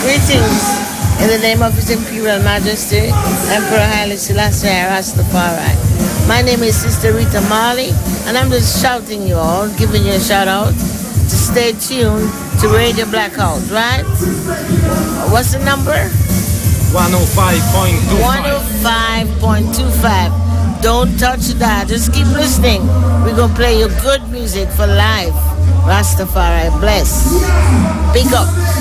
Greetings in the name of His Imperial Majesty, Emperor Haile Selassie Rastafari. My name is Sister Rita Marley, and I'm just shouting you all, giving you a shout out to stay tuned to Radio Blackout, right? What's the number? 105.25. 105.25. Don't touch that. Just keep listening. We're going to play you good music for life. Rastafari bless. Big up.